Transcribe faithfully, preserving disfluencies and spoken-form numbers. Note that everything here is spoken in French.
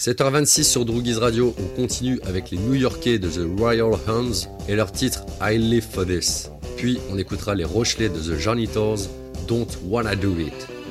sept heures vingt-six sur Droogies Radio, on continue avec les New-Yorkais de The Royal Huns et leur titre I Live For This. Puis on écoutera les Rochelais de The Janitors, Don't Wanna Do It.